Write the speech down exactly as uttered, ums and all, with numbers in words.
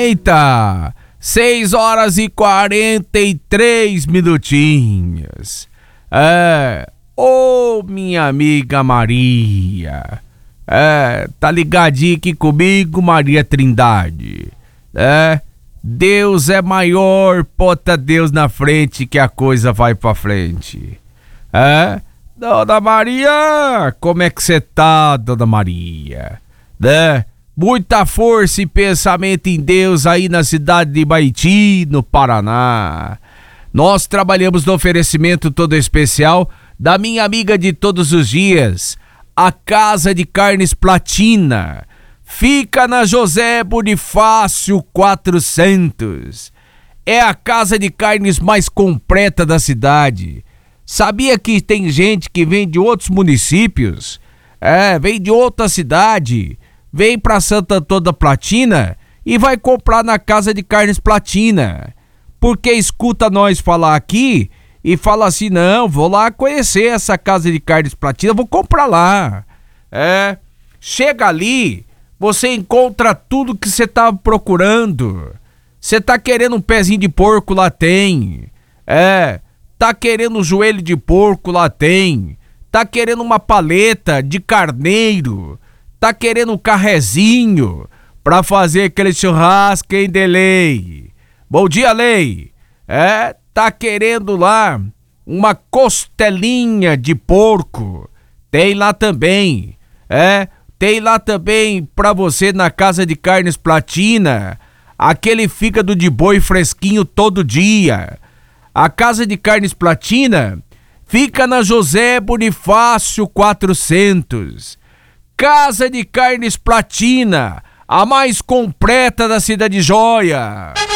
Eita, seis horas e quarenta e três minutinhos. É, ô minha amiga Maria, é, tá ligadinho aqui comigo, Maria Trindade, é, Deus é maior, bota Deus na frente que a coisa vai pra frente, é, Dona Maria, como é que você tá, Dona Maria, né? Muita força e pensamento em Deus aí na cidade de Baiti, no Paraná. Nós trabalhamos no oferecimento todo especial da minha amiga de todos os dias, a Casa de Carnes Platina. Fica na José Bonifácio quatrocentos. É a casa de carnes mais completa da cidade. Sabia que tem gente que vem de outros municípios? É, vem de outra cidade. Vem pra Santo Antônio da Platina e vai comprar na Casa de Carnes Platina. Porque escuta nós falar aqui e fala assim, não, vou lá conhecer essa Casa de Carnes Platina, vou comprar lá. É, chega ali, você encontra tudo que você tá procurando. Você tá querendo um pezinho de porco, lá tem. É, tá querendo um joelho de porco, lá tem. Tá querendo uma paleta de carneiro. Tá querendo um carrezinho pra fazer aquele churrasco em delay. Bom dia, Lei. É, tá querendo lá uma costelinha de porco. Tem lá também. É, tem lá também pra você na Casa de Carnes Platina. Aquele fígado de boi fresquinho todo dia. A Casa de Carnes Platina fica na José Bonifácio quatrocentos. Casa de Carnes Platina, a mais completa da cidade de Joia.